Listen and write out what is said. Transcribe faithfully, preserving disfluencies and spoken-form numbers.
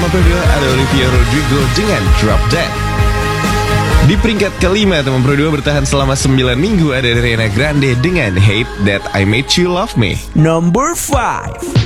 nomor dua ada Olivia Rodrigo dengan Drop Dead. Di peringkat kelima, teman Pro dua bertahan selama sembilan minggu ada Ariana Grande dengan Hate That I Made You Love Me. Number five.